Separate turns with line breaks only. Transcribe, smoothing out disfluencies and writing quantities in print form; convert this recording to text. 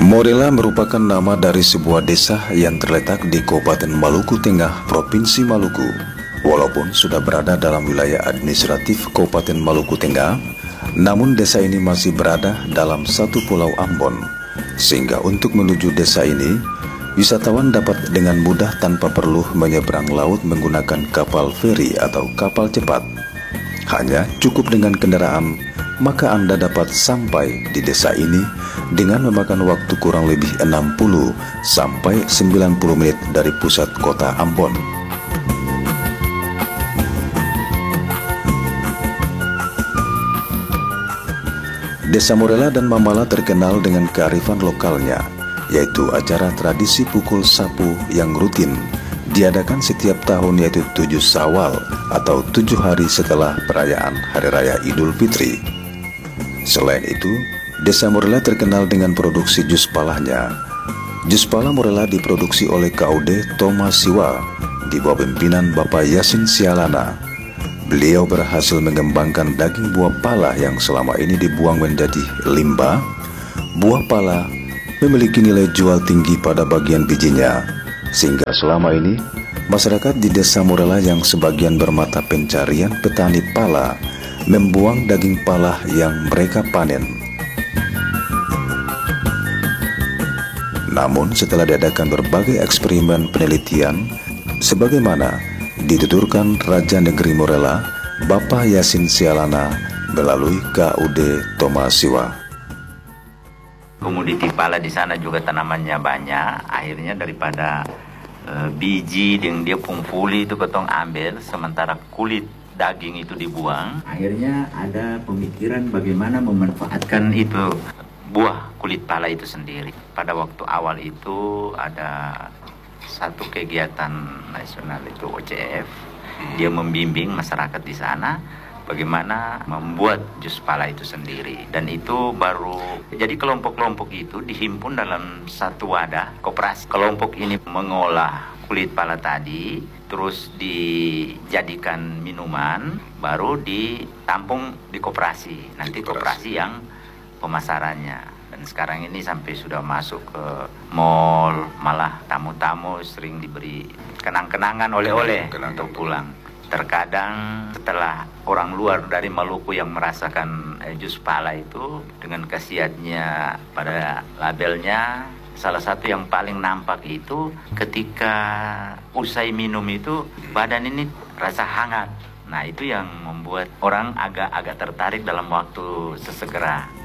Morela merupakan nama dari sebuah desa yang terletak di Kabupaten Maluku Tengah, Provinsi Maluku. Walaupun sudah berada dalam wilayah administratif Kabupaten Maluku Tengah, namun desa ini masih berada dalam satu pulau Ambon. Sehingga untuk menuju desa ini, wisatawan dapat dengan mudah tanpa perlu menyeberang laut menggunakan kapal feri atau kapal cepat. Hanya cukup dengan kendaraan, maka Anda dapat sampai di desa ini dengan memakan waktu kurang lebih 60 sampai 90 menit dari pusat kota Ambon. Desa Morela dan Mamala terkenal dengan kearifan lokalnya, yaitu acara tradisi pukul sapu yang rutin diadakan setiap tahun, yaitu 7 Syawal atau 7 hari setelah perayaan Hari Raya Idul Fitri. Selain itu, Desa Morela terkenal dengan produksi jus palanya. Jus pala Morela diproduksi oleh KUD Thomas Siwa di bawah pimpinan Bapak Yasin Sialana. Beliau berhasil mengembangkan daging buah pala yang selama ini dibuang menjadi limbah. Buah pala memiliki nilai jual tinggi pada bagian bijinya, sehingga selama ini masyarakat di Desa Morela yang sebagian bermata pencarian petani pala membuang daging pala yang mereka panen. Namun setelah diadakan berbagai eksperimen penelitian, sebagaimana dituturkan Raja Negeri Morela, Bapak Yasin Sialana melalui KUD Thomas Siwa.
Komoditi pala di sana juga tanamannya banyak, akhirnya daripada biji yang dia pungfuli itu ketong ambil, sementara kulit daging itu dibuang. Akhirnya ada pemikiran bagaimana memanfaatkan itu buah kulit pala itu sendiri. Pada waktu awal itu ada satu kegiatan nasional itu OCF, dia membimbing masyarakat di sana bagaimana membuat jus pala itu sendiri. Dan itu baru, jadi kelompok-kelompok itu dihimpun dalam satu wadah koperasi. Kelompok ini mengolah kulit pala tadi, terus dijadikan minuman, baru ditampung di koperasi. Nanti koperasi yang pemasarannya. Dan sekarang ini sampai sudah masuk ke mall, malah tamu-tamu sering diberi kenang-kenangan oleh-oleh untuk pulang. Terkadang setelah orang luar dari Maluku yang merasakan jus pala itu dengan khasiatnya pada labelnya, salah satu yang paling nampak itu ketika usai minum itu badan ini rasa hangat. Nah, itu yang membuat orang agak tertarik dalam waktu sesegera.